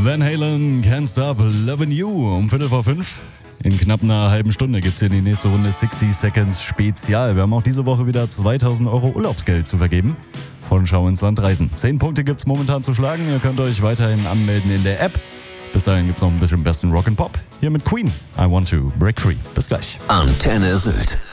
Van Halen, Can't Stop Lovin' You um 4:45. In knapp einer halben Stunde gibt es hier die nächste Runde 60 Seconds Spezial. Wir haben auch diese Woche wieder 2.000 € Urlaubsgeld zu vergeben. Von Schau ins Land reisen. 10 Punkte gibt es momentan zu schlagen. Ihr könnt euch weiterhin anmelden in der App. Bis dahin gibt es noch ein bisschen besten Rock'n'Pop. Hier mit Queen. I Want to Break Free. Bis gleich. Antenne Sylt.